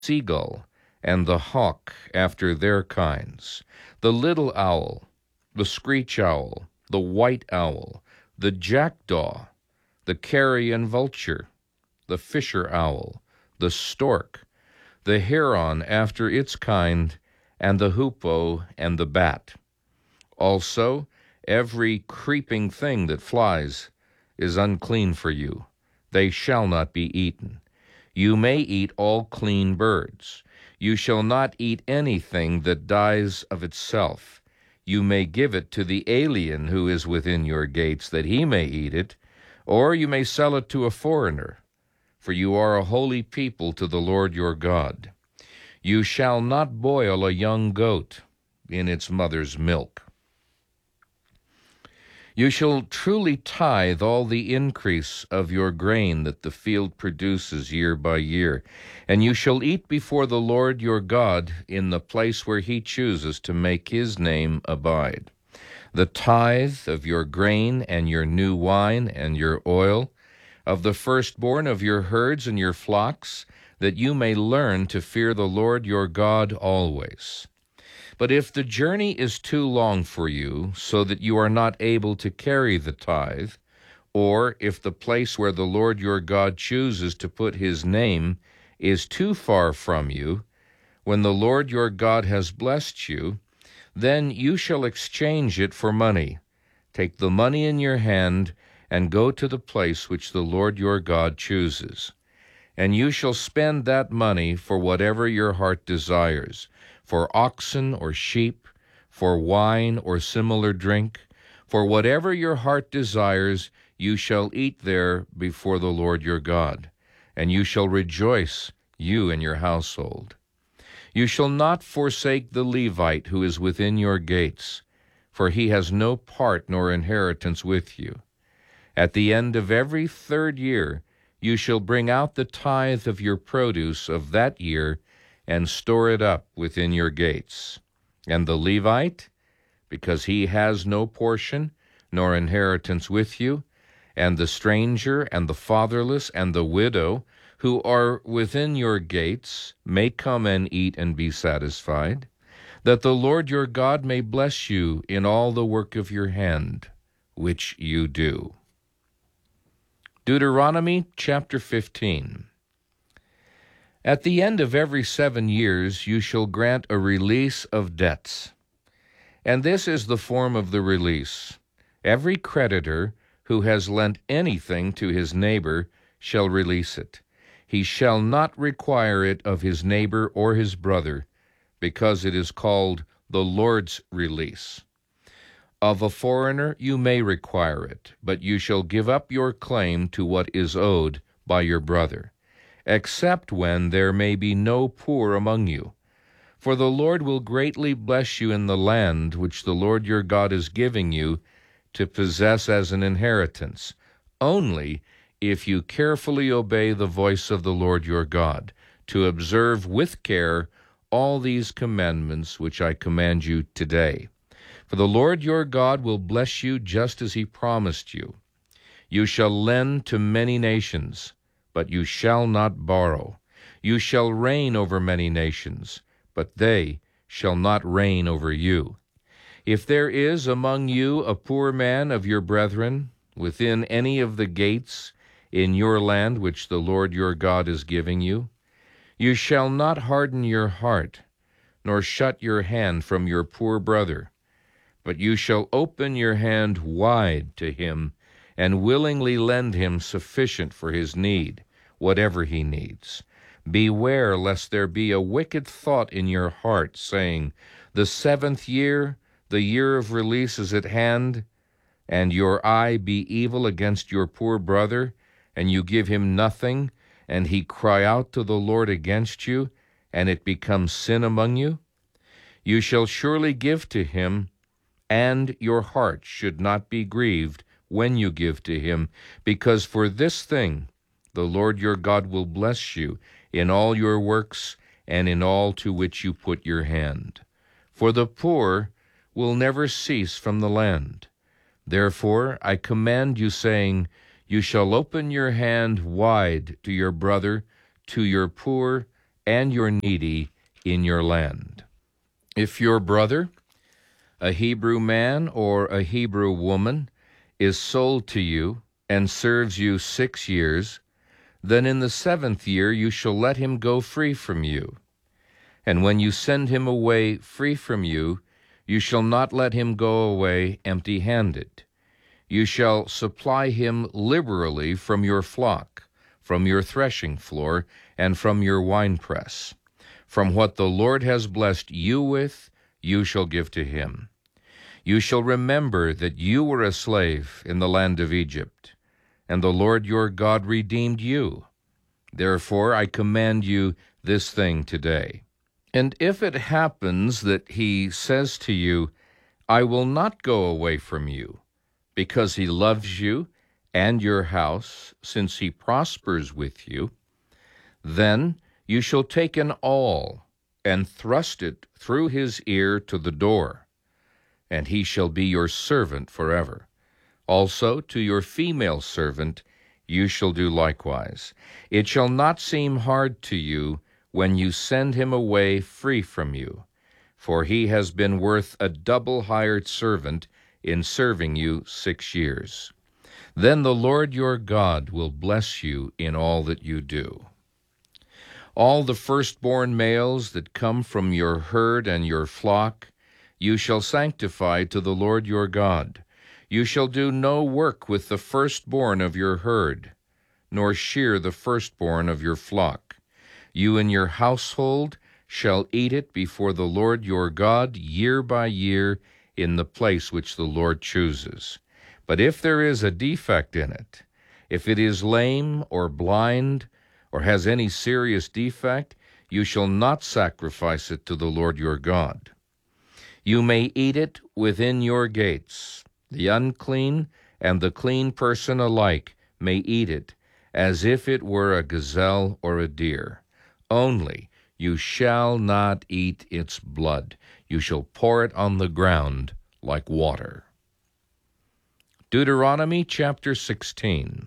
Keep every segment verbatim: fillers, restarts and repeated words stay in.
seagull, and the hawk after their kinds, the little owl, the screech owl, the white owl, the jackdaw, the carrion vulture, the fisher owl, the stork, the heron after its kind, and the hoopoe and the bat. Also, every creeping thing that flies is unclean for you. They shall not be eaten. You may eat all clean birds. You shall not eat anything that dies of itself. You may give it to the alien who is within your gates, that he may eat it, or you may sell it to a foreigner, for you are a holy people to the Lord your God. You shall not boil a young goat in its mother's milk. You shall truly tithe all the increase of your grain that the field produces year by year, and you shall eat before the Lord your God in the place where he chooses to make his name abide. The tithe of your grain and your new wine and your oil, of the firstborn of your herds and your flocks, that you may learn to fear the Lord your God always. But if the journey is too long for you, so that you are not able to carry the tithe, or if the place where the Lord your God chooses to put his name is too far from you, when the Lord your God has blessed you, then you shall exchange it for money. Take the money in your hand and go to the place which the Lord your God chooses. And you shall spend that money for whatever your heart desires, for oxen or sheep, for wine or similar drink, for whatever your heart desires, you shall eat there before the Lord your God, and you shall rejoice, you and your household. You shall not forsake the Levite who is within your gates, for he has no part nor inheritance with you. At the end of every third year, you shall bring out the tithe of your produce of that year and store it up within your gates. And the Levite, because he has no portion nor inheritance with you, and the stranger and the fatherless and the widow who are within your gates may come and eat and be satisfied, that the Lord your God may bless you in all the work of your hand, which you do. Deuteronomy chapter fifteen. At the end of every seven years you shall grant a release of debts. And this is the form of the release. Every creditor who has lent anything to his neighbor shall release it. He shall not require it of his neighbor or his brother, because it is called the Lord's release. Of a foreigner you may require it, but you shall give up your claim to what is owed by your brother, except when there may be no poor among you. For the Lord will greatly bless you in the land which the Lord your God is giving you to possess as an inheritance, only if you carefully obey the voice of the Lord your God, to observe with care all these commandments which I command you today. For the Lord your God will bless you just as he promised you. You shall lend to many nations, but you shall not borrow. You shall reign over many nations, but they shall not reign over you. If there is among you a poor man of your brethren within any of the gates in your land which the Lord your God is giving you, you shall not harden your heart, nor shut your hand from your poor brother, but you shall open your hand wide to him and willingly lend him sufficient for his need, whatever he needs. Beware lest there be a wicked thought in your heart, saying, the seventh year, the year of release is at hand, and your eye be evil against your poor brother, and you give him nothing, and he cry out to the Lord against you, and it becomes sin among you. You shall surely give to him, and your heart should not be grieved when you give to him, because for this thing the Lord your God will bless you in all your works and in all to which you put your hand. For the poor will never cease from the land. Therefore I command you, saying, you shall open your hand wide to your brother, to your poor, and your needy in your land. If your brother, a Hebrew man or a Hebrew woman, is sold to you and serves you six years, then in the seventh year you shall let him go free from you. And when you send him away free from you, you shall not let him go away empty-handed. You shall supply him liberally from your flock, from your threshing floor, and from your winepress. From what the Lord has blessed you with, you shall give to him. You shall remember that you were a slave in the land of Egypt, and the Lord your God redeemed you. Therefore I command you this thing today. And if it happens that he says to you, I will not go away from you, because he loves you and your house, since he prospers with you, then you shall take an awl and thrust it through his ear to the door, and he shall be your servant forever. Also to your female servant you shall do likewise. It shall not seem hard to you when you send him away free from you, for he has been worth a double hired servant in serving you six years. Then the Lord your God will bless you in all that you do. All the firstborn males that come from your herd and your flock you shall sanctify to the Lord your God. You shall do no work with the firstborn of your herd, nor shear the firstborn of your flock. You and your household shall eat it before the Lord your God year by year in the place which the Lord chooses. But if there is a defect in it, if it is lame or blind or has any serious defect, you shall not sacrifice it to the Lord your God. You may eat it within your gates. The unclean and the clean person alike may eat it, as if it were a gazelle or a deer. Only you shall not eat its blood. You shall pour it on the ground like water. Deuteronomy chapter sixteen.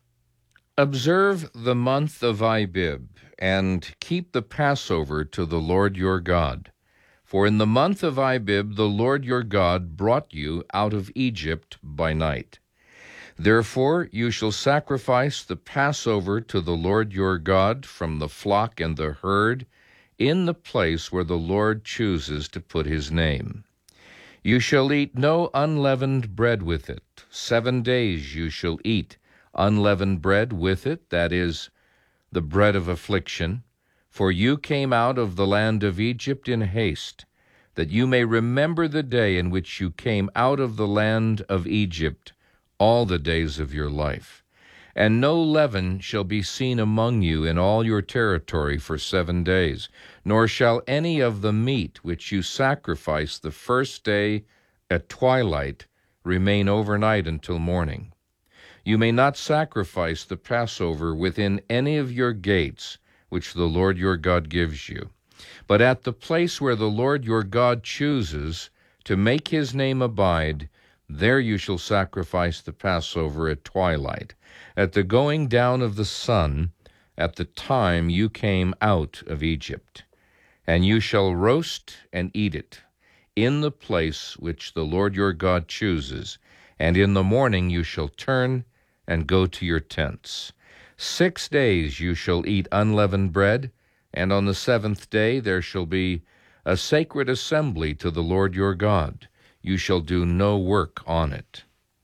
Observe the month of Abib, and keep the Passover to the Lord your God. For in the month of Abib the Lord your God brought you out of Egypt by night. Therefore you shall sacrifice the Passover to the Lord your God from the flock and the herd in the place where the Lord chooses to put his name. You shall eat no unleavened bread with it. Seven days you shall eat unleavened bread with it, that is, the bread of affliction. For you came out of the land of Egypt in haste, that you may remember the day in which you came out of the land of Egypt all the days of your life. And no leaven shall be seen among you in all your territory for seven days, nor shall any of the meat which you sacrifice the first day at twilight remain overnight until morning. You may not sacrifice the Passover within any of your gates, which the Lord your God gives you, but at the place where the Lord your God chooses to make his name abide, there you shall sacrifice the Passover at twilight, at the going down of the sun, at the time you came out of Egypt. And you shall roast and eat it in the place which the Lord your God chooses, and in the morning you shall turn and go to your tents. Six days you shall eat unleavened bread, and on the seventh day there shall be a sacred assembly to the Lord your God. You shall do no work on it.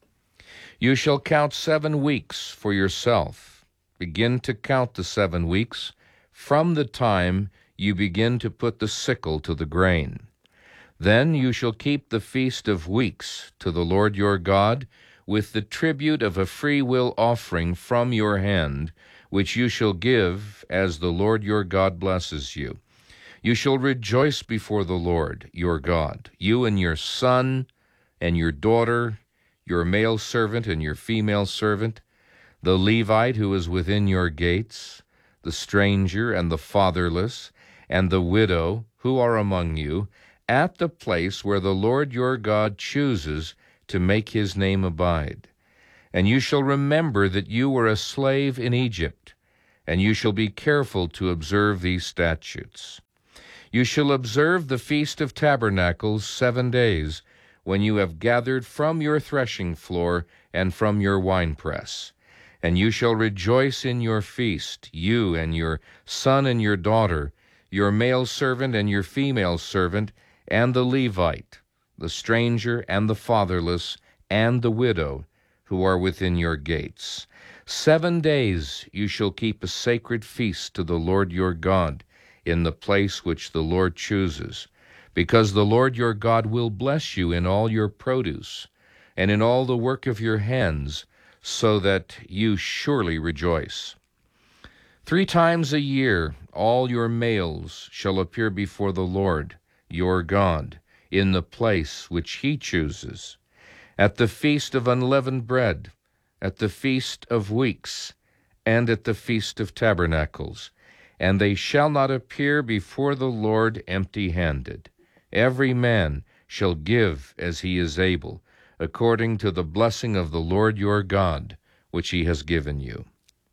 You shall count seven weeks for yourself. Begin to count the seven weeks from the time you begin to put the sickle to the grain. Then you shall keep the feast of weeks to the Lord your God, with the tribute of a freewill offering from your hand, which you shall give as the Lord your God blesses you. You shall rejoice before the Lord your God, you and your son and your daughter, your male servant and your female servant, the Levite who is within your gates, the stranger and the fatherless, and the widow who are among you, at the place where the Lord your God chooses to make his name abide. And you shall remember that you were a slave in Egypt, and you shall be careful to observe these statutes. You shall observe the Feast of Tabernacles seven days, when you have gathered from your threshing floor and from your winepress. And you shall rejoice in your feast, you and your son and your daughter, your male servant and your female servant, and the Levite, the stranger and the fatherless, and the widow, who are within your gates. Seven days you shall keep a sacred feast to the Lord your God, in the place which the Lord chooses, because the Lord your God will bless you in all your produce, and in all the work of your hands, so that you surely rejoice. Three times a year all your males shall appear before the Lord your God, in the place which he chooses, at the feast of unleavened bread, at the feast of weeks, and at the feast of tabernacles. And they shall not appear before the Lord empty-handed. Every man shall give as he is able, according to the blessing of the Lord your God, which he has given you.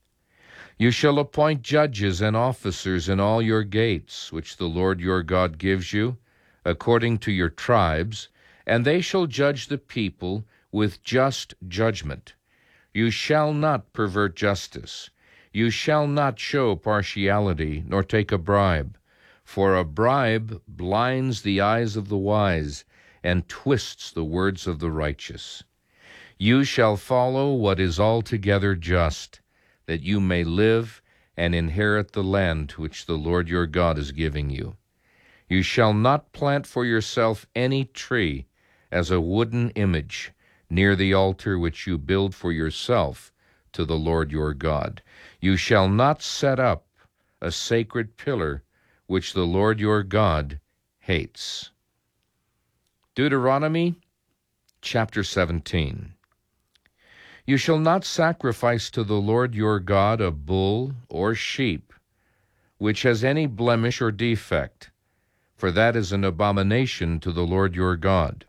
You shall appoint judges and officers in all your gates, which the Lord your God gives you, according to your tribes, and they shall judge the people with just judgment. You shall not pervert justice. You shall not show partiality, nor take a bribe, for a bribe blinds the eyes of the wise and twists the words of the righteous. You shall follow what is altogether just, that you may live and inherit the land which the Lord your God is giving you. You shall not plant for yourself any tree as a wooden image near the altar which you build for yourself to the Lord your God. You shall not set up a sacred pillar which the Lord your God hates. Deuteronomy chapter seventeen. You shall not sacrifice to the Lord your God a bull or sheep, which has any blemish or defect, for that is an abomination to the Lord your God.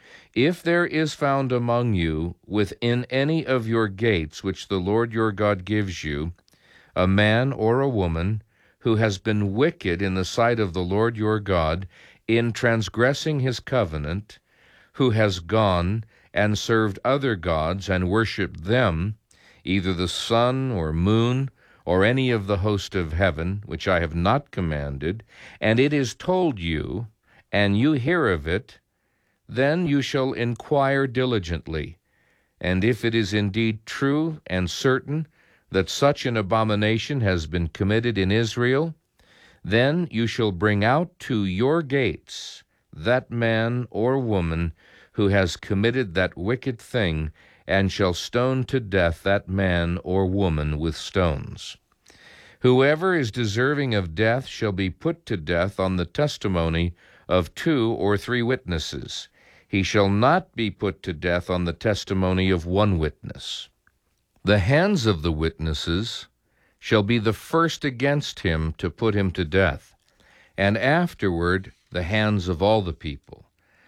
If there is found among you, within any of your gates which the Lord your God gives you, a man or a woman who has been wicked in the sight of the Lord your God in transgressing his covenant, who has gone and served other gods and worshipped them, either the sun or moon, or any of the host of heaven, which I have not commanded, and it is told you, and you hear of it, then you shall inquire diligently, and if it is indeed true and certain that such an abomination has been committed in Israel, then you shall bring out to your gates that man or woman who has committed that wicked thing, and shall stone to death that man or woman with stones. Whoever is deserving of death shall be put to death on the testimony of two or three witnesses. He shall not be put to death on the testimony of one witness. The hands of the witnesses shall be the first against him to put him to death, and afterward the hands of all the people.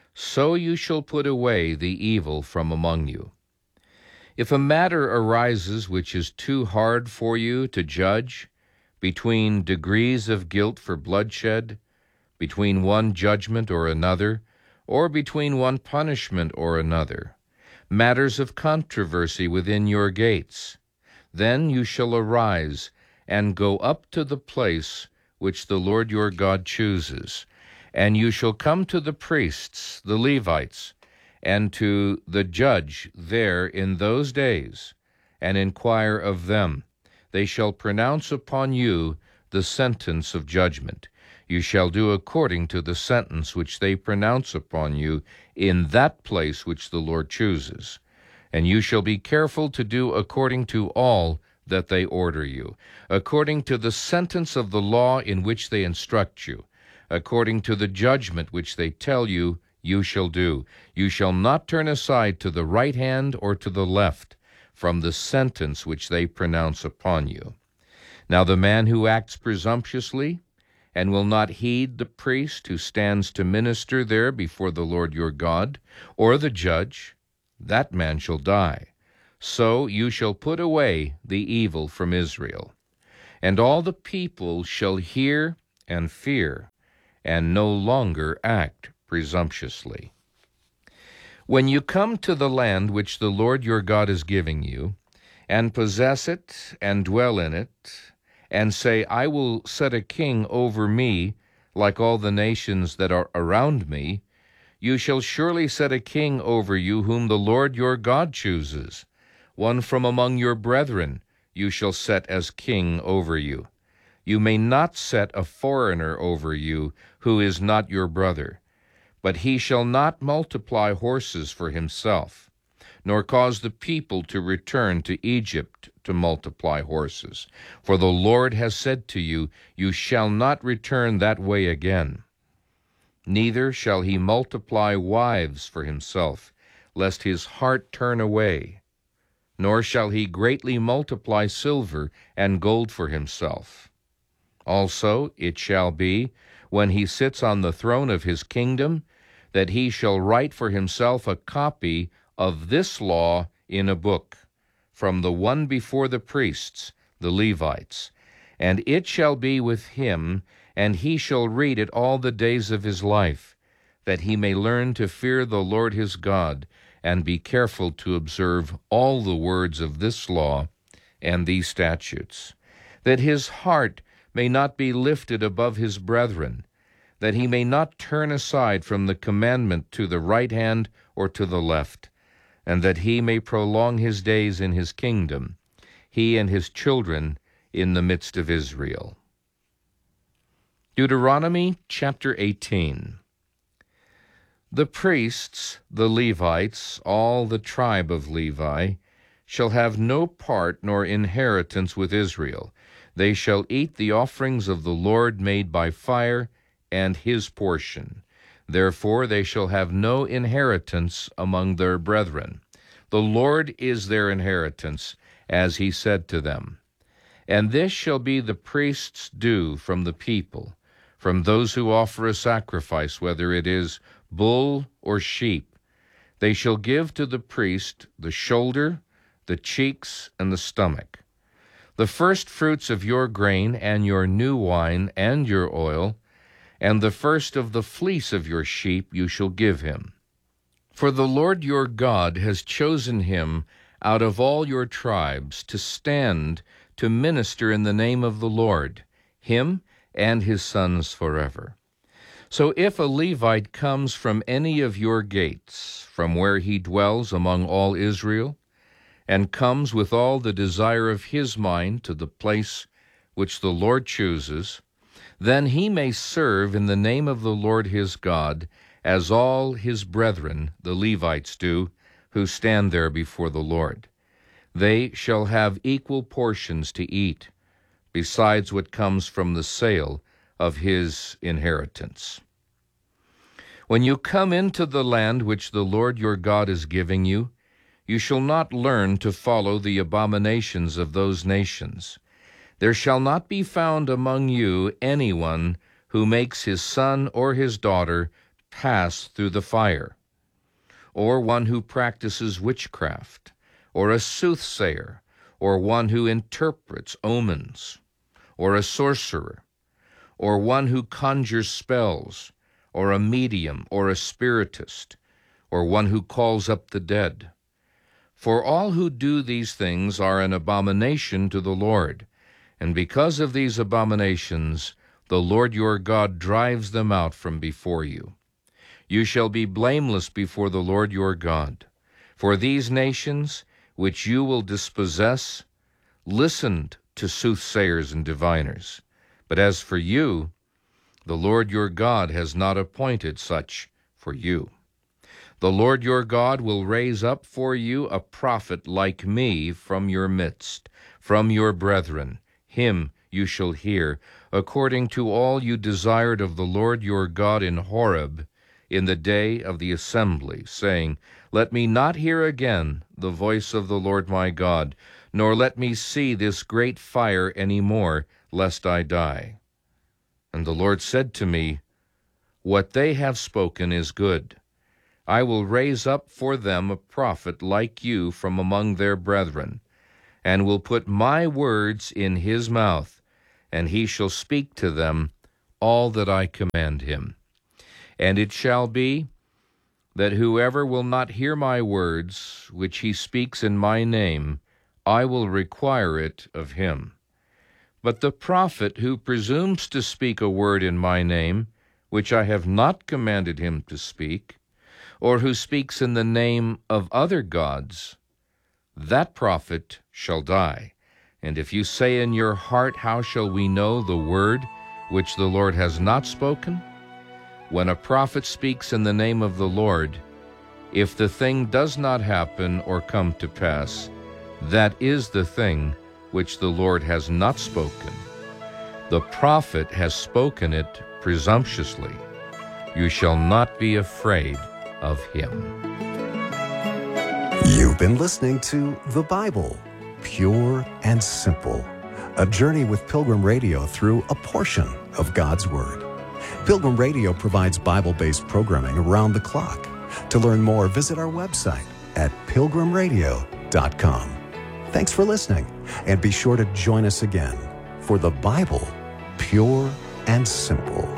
So you shall put away the evil from among you. If a matter arises which is too hard for you to judge, between degrees of guilt for bloodshed, between one judgment or another, or between one punishment or another, matters of controversy within your gates, then you shall arise and go up to the place which the Lord your God chooses, and you shall come to the priests, the Levites, and to the judge there in those days, and inquire of them. They shall pronounce upon you the sentence of judgment. You shall do according to the sentence which they pronounce upon you in that place which the Lord chooses. And you shall be careful to do according to all that they order you, according to the sentence of the law in which they instruct you, according to the judgment which they tell you, you shall do. You shall not turn aside to the right hand or to the left from the sentence which they pronounce upon you. Now the man who acts presumptuously and will not heed the priest who stands to minister there before the Lord your God, or the judge, that man shall die. So you shall put away the evil from Israel. and all the people shall hear and fear, and no longer act presumptuously. When you come to the land which the Lord your God is giving you, and possess it, and dwell in it, and say, I will set a king over me, like all the nations that are around me, you shall surely set a king over you whom the Lord your God chooses. One from among your brethren you shall set as king over you. You may not set a foreigner over you who is not your brother, but he shall not multiply horses for himself, nor cause the people to return to Egypt to multiply horses. For the Lord has said to you, you shall not return that way again. Neither shall he multiply wives for himself, lest his heart turn away. Nor shall he greatly multiply silver and gold for himself. Also it shall be, when he sits on the throne of his kingdom, that he shall write for himself a copy of this law in a book, from the one before the priests, the Levites. And it shall be with him, and he shall read it all the days of his life, that he may learn to fear the Lord his God, and be careful to observe all the words of this law and these statutes, that his heart may not be lifted above his brethren, that he may not turn aside from the commandment to the right hand or to the left, and that he may prolong his days in his kingdom, he and his children in the midst of Israel. Deuteronomy chapter eighteen. The priests, the Levites, all the tribe of Levi, shall have no part nor inheritance with Israel. They shall eat the offerings of the Lord made by fire, and his portion. Therefore they shall have no inheritance among their brethren. The Lord is their inheritance, as he said to them. And this shall be the priest's due from the people, from those who offer a sacrifice, whether it is bull or sheep. They shall give to the priest the shoulder, the cheeks, and the stomach. The first fruits of your grain, and your new wine, and your oil, and the first of the fleece of your sheep you shall give him. For the Lord your God has chosen him out of all your tribes to stand to minister in the name of the Lord, him and his sons forever. So if a Levite comes from any of your gates, from where he dwells among all Israel, and comes with all the desire of his mind to the place which the Lord chooses, then he may serve in the name of the Lord his God, as all his brethren, the Levites, do, who stand there before the Lord. They shall have equal portions to eat, besides what comes from the sale of his inheritance. When you come into the land which the Lord your God is giving you, you shall not learn to follow the abominations of those nations. There shall not be found among you anyone who makes his son or his daughter pass through the fire, or one who practices witchcraft, or a soothsayer, or one who interprets omens, or a sorcerer, or one who conjures spells, or a medium, or a spiritist, or one who calls up the dead. For all who do these things are an abomination to the Lord, and because of these abominations the Lord your God drives them out from before you. You shall be blameless before the Lord your God. For these nations, which you will dispossess, listened to soothsayers and diviners. But as for you, the Lord your God has not appointed such for you. The Lord your God will raise up for you a prophet like me from your midst, from your brethren. Him you shall hear, according to all you desired of the Lord your God in Horeb, in the day of the assembly, saying, Let me not hear again the voice of the Lord my God, nor let me see this great fire any more, lest I die. And the Lord said to me, What they have spoken is good. I will raise up for them a prophet like you from among their brethren, and will put my words in his mouth, and he shall speak to them all that I command him. And it shall be that whoever will not hear my words, which he speaks in my name, I will require it of him. But the prophet who presumes to speak a word in my name, which I have not commanded him to speak, or who speaks in the name of other gods, that prophet shall die. And if you say in your heart, how shall we know the word which the Lord has not spoken? When a prophet speaks in the name of the Lord, if the thing does not happen or come to pass, that is the thing which the Lord has not spoken. The prophet has spoken it presumptuously. You shall not be afraid of him. You've been listening to The Bible, Pure and Simple, a journey with Pilgrim Radio through a portion of God's Word. Pilgrim Radio provides Bible-based programming around the clock. To learn more, visit our website at pilgrim radio dot com. Thanks for listening, and be sure to join us again for The Bible, Pure and Simple.